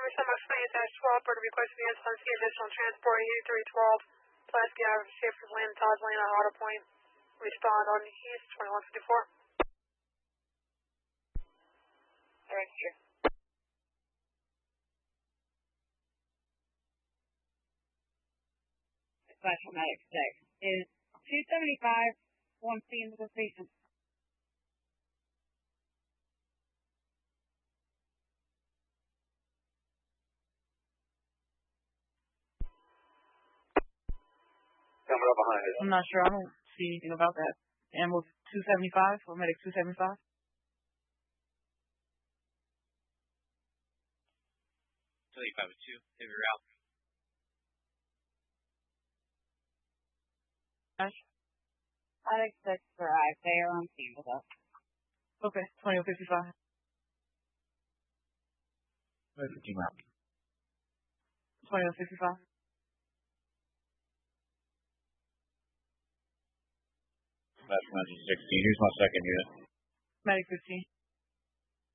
Semi 20-12, Bird requesting the SLC additional transport 8312, Pulaski Ave, Schaefer's Lane, Todd's Lane on Auto Point. Respond on East 2154. Alright, here. Special Medic 6 is 275, 1C into the patient. Coming up behind it. I'm not sure. I don't see anything about that. Ambulance 275 or medic 275. 25-2, heavy route. Medic 6 arrived. They are on scene with us. Okay, 2055. 15 route. 2055. That's 1916. Here's my second unit. Medic 15.